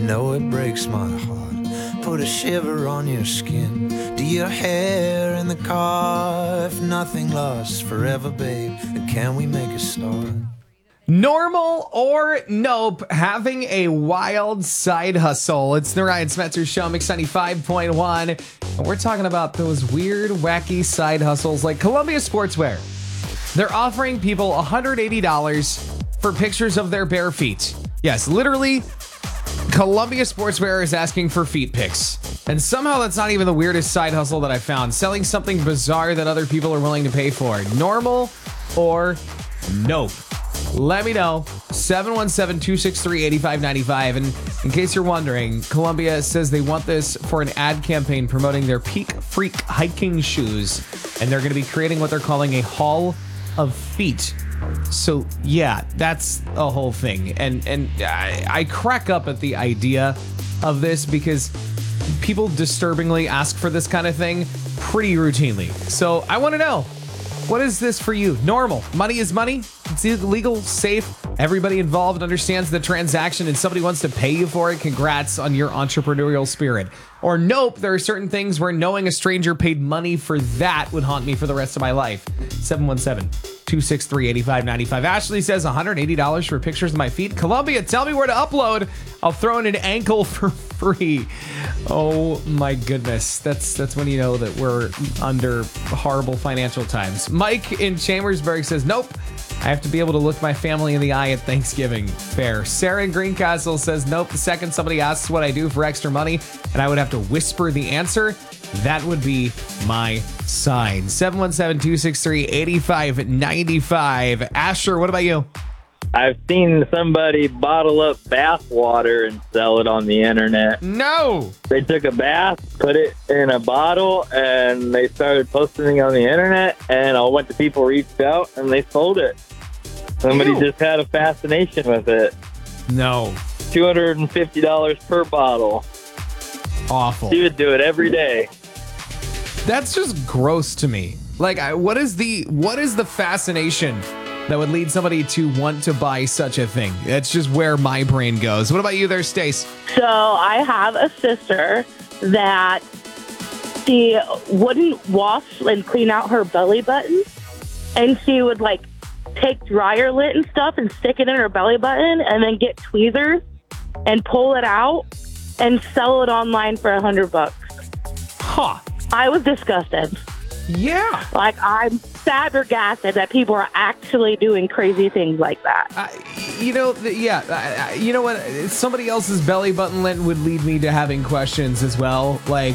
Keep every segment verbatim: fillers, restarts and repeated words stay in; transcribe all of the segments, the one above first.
No, it breaks my heart. Put a shiver on your skin. Do your hair in the car. If nothing lasts forever, babe, then can we make a start? Normal or nope, having a wild side hustle. It's the Ryan Smetzer Show, Mix ninety-five point one. And we're talking about those weird, wacky side hustles like Columbia Sportswear. They're offering people one hundred eighty dollars for pictures of their bare feet. Yes, literally, Columbia Sportswear is asking for feet pics. And somehow that's not even the weirdest side hustle that I found. Selling something bizarre that other people are willing to pay for. Normal or nope? Let me know. seven one seven, two six three, eight five nine five. And in case you're wondering, Columbia says they want this for an ad campaign promoting their Peak Freak hiking shoes. And they're going to be creating what they're calling a Hall of Feet. So, yeah, that's a whole thing. And and I, I crack up at the idea of this because people disturbingly ask for this kind of thing pretty routinely. So I want to know, what is this for you? Normal. Money is money. It's legal, safe. Everybody involved understands the transaction and somebody wants to pay you for it. Congrats on your entrepreneurial spirit. Or nope, there are certain things where knowing a stranger paid money for that would haunt me for the rest of my life. seven one seven, two six three, eight five nine five. Ashley says one hundred eighty dollars for pictures of my feet. Columbia, tell me where to upload. I'll throw in an ankle for free. Oh my goodness. That's that's when you know that we're under horrible financial times. Mike in Chambersburg says, nope. I have to be able to look my family in the eye at Thanksgiving. Fair. Sarah in Greencastle says, nope. The second somebody asks what I do for extra money and I would have to whisper the answer, that would be my sign. seven one seven, two six three, eight five nine five. Asher, what about you? I've seen somebody bottle up bath water and sell it on the internet. No! They took a bath, put it in a bottle, and they started posting it on the internet, and a bunch of people reached out, and they sold it. Somebody Ew. just had a fascination with it. No. two hundred fifty dollars per bottle. Awful. She would do it every day. That's just gross to me. Like, I, what is the what is the fascination that would lead somebody to want to buy such a thing? That's just where my brain goes. What about you there, Stace? So I have a sister that she wouldn't wash and clean out her belly button, and she would like take dryer lint and stuff and stick it in her belly button and then get tweezers and pull it out and sell it online for a hundred bucks. Huh. I was disgusted. Yeah. Like, I'm flabbergasted that people are actually doing crazy things like that. Uh, you know, th- yeah, uh, you know what? Somebody else's belly button lint would lead me to having questions as well. Like,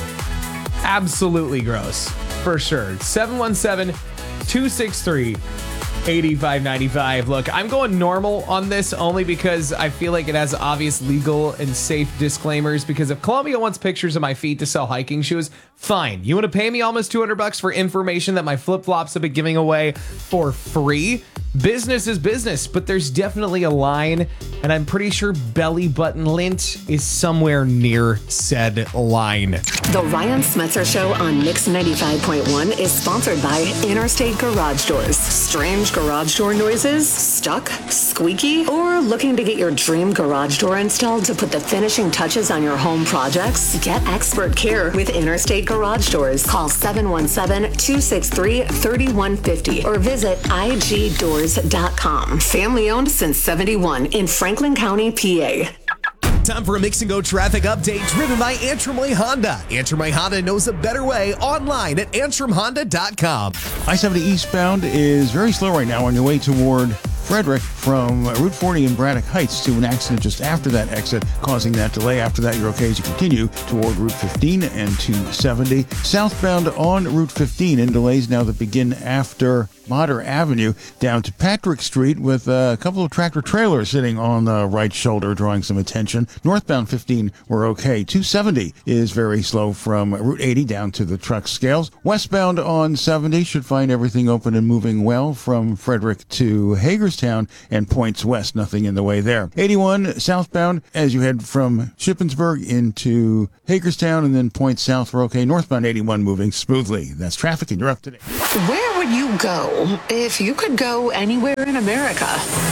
absolutely gross. For sure. seven one seven, two six three, eight five nine five. Look, I'm going normal on this only because I feel like it has obvious legal and safe disclaimers. Because if Columbia wants pictures of my feet to sell hiking shoes, fine. You want to pay me almost two hundred bucks for information that my flip-flops have been giving away for free? Business is business, but there's definitely a line, and I'm pretty sure belly button lint is somewhere near said line. The Ryan Smetzer Show on Mix ninety-five point one is sponsored by Interstate Garage Doors. Strange garage door noises? Stuck? Squeaky? Or looking to get your dream garage door installed to put the finishing touches on your home projects? Get expert care with Interstate Garage Doors. Call seven one seven, two six three, three one five zero or visit I G doors dot com. Family owned since seventy-one in Franklin County, P A. Time for a Mix and Go traffic update driven by Antrim Way Honda. Antrim Way Honda knows a better way online at antrim honda dot com. I seventy eastbound is very slow right now on your way toward Frederick from Route forty in Braddock Heights to an accident just after that exit, causing that delay. After that, you're okay as you continue toward Route fifteen and two seventy. Southbound on Route fifteen in delays now that begin after Motter Avenue down to Patrick Street with a couple of tractor trailers sitting on the right shoulder drawing some attention. Northbound fifteen, we're okay. two seventy is very slow from Route eighty down to the truck scales. Westbound on seventy should find everything open and moving well from Frederick to Hagerstown and points west. Nothing in the way there. eighty-one southbound as you head from Shippensburg into Hagerstown and then points south, we're okay. Northbound eighty-one moving smoothly. That's traffic and you're up to date. Where would you go if you could go anywhere in America?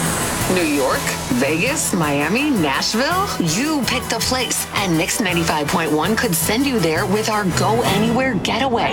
New York? Vegas? Miami? Nashville? You picked the place, and Mix ninety-five point one could send you there with our Go Anywhere Getaway.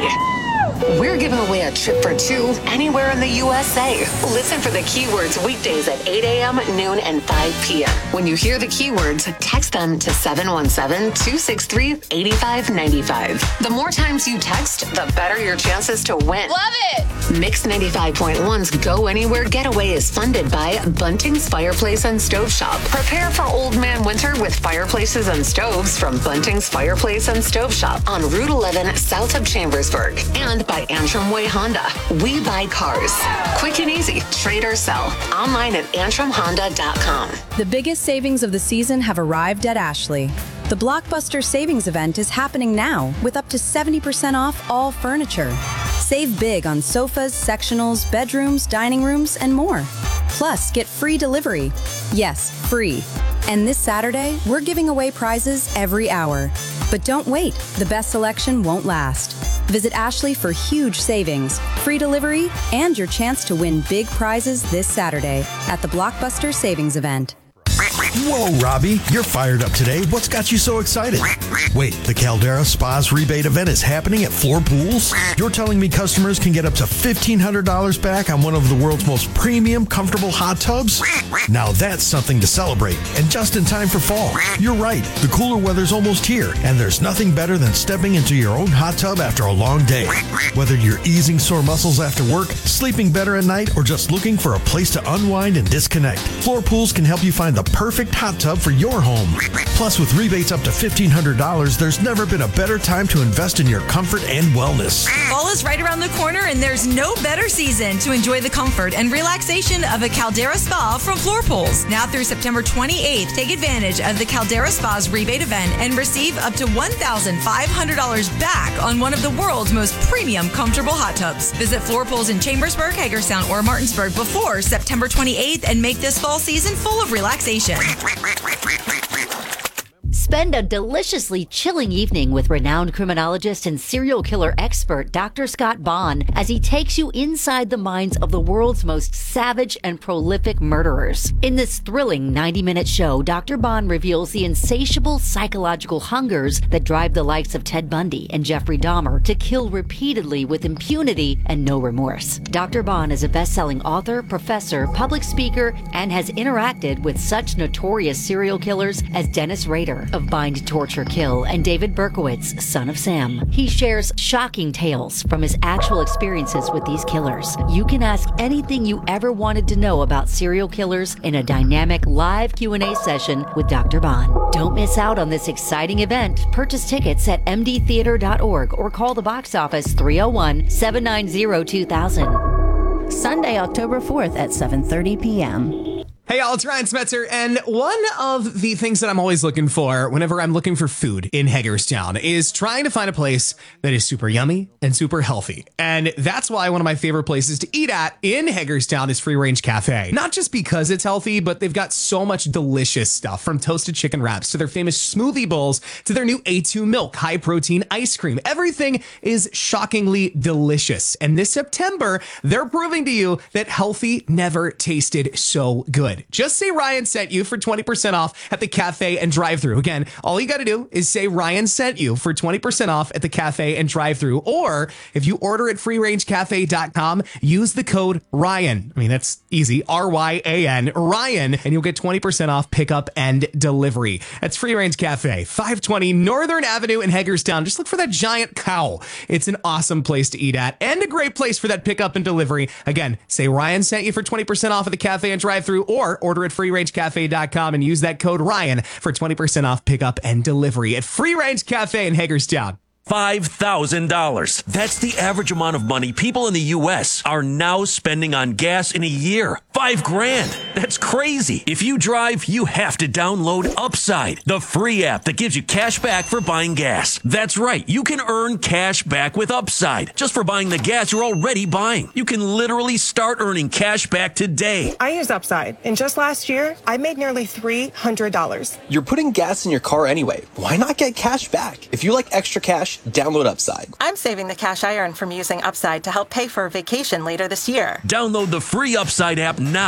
We're giving away a trip for two anywhere in the U S A. Listen for the keywords weekdays at eight a.m., noon, and five p.m. When you hear the keywords, text them to seven one seven, two six three, eight five nine five. The more times you text, the better your chances to win. Love it! Mix ninety-five point one's Go Anywhere Getaway is funded by Bunting's Fireplace and Stove Shop. Prepare for old man winter with fireplaces and stoves from Bunting's Fireplace and Stove Shop on Route eleven south of Chambersburg. And by Antrim Way Honda. We buy cars. Quick and easy. Trade or sell. Online at antrim honda dot com. The biggest savings of the season have arrived at Ashley. The Blockbuster Savings Event is happening now with up to seventy percent off all furniture. Save big on sofas, sectionals, bedrooms, dining rooms, and more. Plus, get free delivery. Yes, free. And this Saturday, we're giving away prizes every hour. But don't wait, the best selection won't last. Visit Ashley for huge savings, free delivery, and your chance to win big prizes this Saturday at the Blockbuster Savings Event. Whoa, Robbie, you're fired up today. What's got you so excited? Wait, the Caldera Spas rebate event is happening at Floor Pools? You're telling me customers can get up to fifteen hundred dollars back on one of the world's most premium, comfortable hot tubs? Now that's something to celebrate, and just in time for fall. You're right, the cooler weather's almost here, and there's nothing better than stepping into your own hot tub after a long day. Whether you're easing sore muscles after work, sleeping better at night, or just looking for a place to unwind and disconnect, Floor Pools can help you find the perfect hot tub for your home. Plus, with rebates up to fifteen hundred dollars, there's never been a better time to invest in your comfort and wellness. Fall is right around the corner, and there's no better season to enjoy the comfort and relaxation of a Caldera Spa from Floor Pools. Now through September twenty-eighth, take advantage of the Caldera Spa's rebate event and receive up to one thousand five hundred dollars back on one of the world's most premium, comfortable hot tubs. Visit Floor Pools in Chambersburg, Hagerstown, or Martinsburg before September twenty-eighth and make this fall season full of relaxation. Spend a deliciously chilling evening with renowned criminologist and serial killer expert Doctor Scott Bond as he takes you inside the minds of the world's most savage and prolific murderers. In this thrilling ninety-minute show, Doctor Bond reveals the insatiable psychological hungers that drive the likes of Ted Bundy and Jeffrey Dahmer to kill repeatedly with impunity and no remorse. Doctor Bond is a best-selling author, professor, public speaker, and has interacted with such notorious serial killers as Dennis Rader of Bind, Torture, Kill, and David Berkowitz, Son of Sam. He shares shocking tales from his actual experiences with these killers. You can ask anything you ever wanted to know about serial killers in a dynamic live Q and A session with Doctor Bond. Don't miss out on this exciting event. Purchase tickets at m d theater dot org or call the box office three oh one, seven nine zero, two thousand. Sunday, October fourth at seven thirty p.m. Hey y'all, it's Ryan Smetzer, and one of the things that I'm always looking for whenever I'm looking for food in Hagerstown is trying to find a place that is super yummy and super healthy. And that's why one of my favorite places to eat at in Hagerstown is Free Range Cafe. Not just because it's healthy, but they've got so much delicious stuff, from toasted chicken wraps to their famous smoothie bowls to their new A two milk, high protein ice cream. Everything is shockingly delicious. And this September, they're proving to you that healthy never tasted so good. Just say Ryan sent you for twenty percent off at the cafe and drive-thru. Again, all you got to do is say Ryan sent you for twenty percent off at the cafe and drive-thru. Or if you order at free range cafe dot com, use the code Ryan. I mean, that's easy. R Y A N, Ryan, and you'll get twenty percent off pickup and delivery. That's Free Range Cafe, five twenty Northern Avenue in Hagerstown. Just look for that giant cow. It's an awesome place to eat at and a great place for that pickup and delivery. Again, say Ryan sent you for twenty percent off at the cafe and drive-thru, or order at free range cafe dot com and use that code Ryan for twenty percent off pickup and delivery at Free Range Cafe in Hagerstown. five thousand dollars. That's the average amount of money people in the U S are now spending on gas in a year. Five grand. That's crazy. If you drive, you have to download Upside, the free app that gives you cash back for buying gas. That's right. You can earn cash back with Upside just for buying the gas you're already buying. You can literally start earning cash back today. I use Upside, and just last year, I made nearly three hundred dollars. You're putting gas in your car anyway. Why not get cash back? If you like extra cash, download Upside. I'm saving the cash I earn from using Upside to help pay for a vacation later this year. Download the free Upside app now